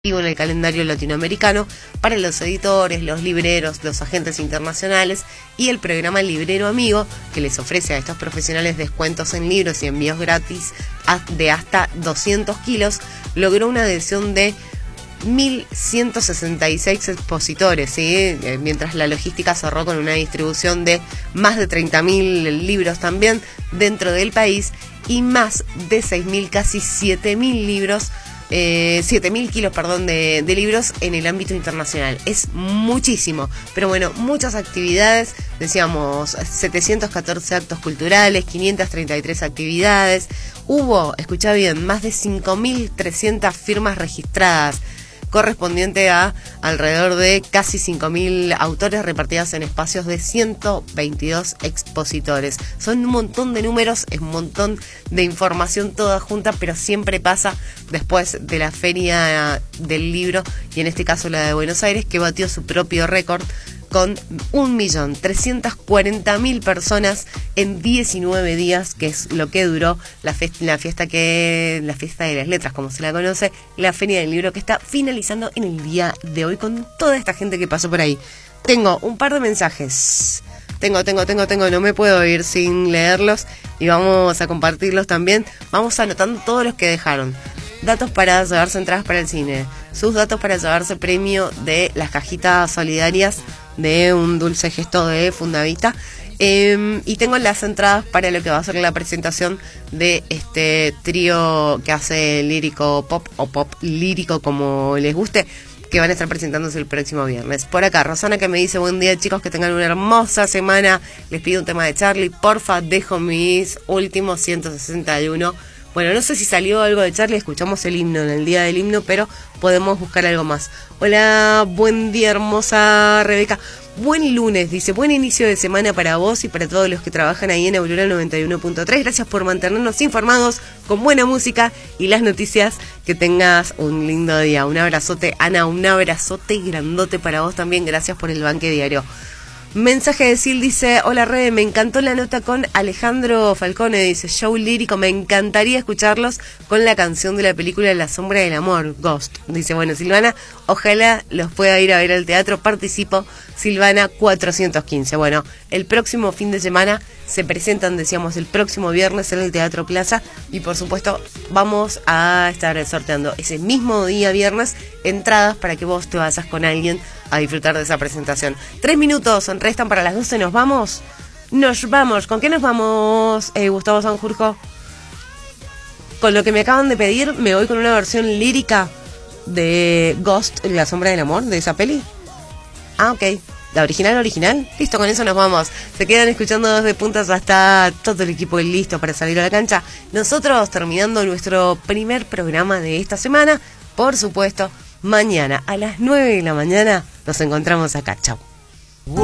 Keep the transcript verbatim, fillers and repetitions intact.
en el calendario latinoamericano para los editores, los libreros, los agentes internacionales y el programa Librero Amigo, que les ofrece a estos profesionales descuentos en libros y envíos gratis de hasta doscientos kilos, logró una adhesión de mil ciento sesenta y seis expositores, ¿sí? Mientras la logística cerró con una distribución de más de treinta mil libros también dentro del país y más de seis mil, casi siete mil libros Eh, siete mil kilos, perdón, de, de libros en el ámbito internacional. Es muchísimo, pero bueno, muchas actividades, decíamos, setecientos catorce actos culturales, quinientas treinta y tres actividades, hubo, escuchá bien, más de cinco mil trescientas firmas registradas, correspondiente a alrededor de casi cinco mil autores repartidas en espacios de ciento veintidós expositores. Son un montón de números, es un montón de información toda junta, pero siempre pasa después de la Feria del Libro, y en este caso la de Buenos Aires, que batió su propio récord con un millón trescientas cuarenta mil personas en diecinueve días, que es lo que duró la, fe- la fiesta que la fiesta de las letras, como se la conoce, la Feria del Libro, que está finalizando en el día de hoy con toda esta gente que pasó por ahí. Tengo un par de mensajes. Tengo, tengo, tengo, tengo, no me puedo ir sin leerlos y vamos a compartirlos también. Vamos anotando todos los que dejaron. Datos para llevarse entradas para el cine. Sus datos para llevarse premio de las cajitas solidarias de un dulce gesto de Fundavita. Eh, y tengo las entradas para lo que va a ser la presentación de este trío que hace lírico pop o pop lírico, como les guste, que van a estar presentándose el próximo viernes. Por acá, Rosana, que me dice: buen día, chicos, que tengan una hermosa semana. Les pido un tema de Charlie, porfa, dejo mis últimos ciento sesenta y uno. Bueno, no sé si salió algo de Charlie, escuchamos el himno en el día del himno, pero podemos buscar algo más. Hola, buen día, hermosa Rebeca. Buen lunes, dice, buen inicio de semana para vos y para todos los que trabajan ahí en Aurora noventa y uno punto tres. Gracias por mantenernos informados con buena música y las noticias. Que tengas un lindo día. Un abrazote, Ana, un abrazote grandote para vos también. Gracias por el banque diario. Mensaje de Sil, dice: hola Rebe, me encantó la nota con Alejandro Falcone, dice, show lírico, me encantaría escucharlos con la canción de la película La sombra del amor, Ghost. Dice, bueno, Silvana, ojalá los pueda ir a ver al teatro, participo, Silvana cuatrocientos quince. Bueno, el próximo fin de semana se presentan, decíamos, el próximo viernes en el Teatro Plaza, y por supuesto vamos a estar sorteando ese mismo día viernes entradas para que vos te vayas con alguien a disfrutar de esa presentación. Tres minutos restan para las doce, ¿nos vamos? Nos vamos. ¿Con qué nos vamos, eh, Gustavo Sanjurjo? Con lo que me acaban de pedir, me voy con una versión lírica de Ghost, La sombra del amor, de esa peli. Ah, ok. La original, original. Listo, con eso nos vamos. Se quedan escuchando desde puntas hasta todo el equipo listo para salir a la cancha. Nosotros terminando nuestro primer programa de esta semana. Por supuesto, mañana a las nueve de la mañana nos encontramos acá. Chau.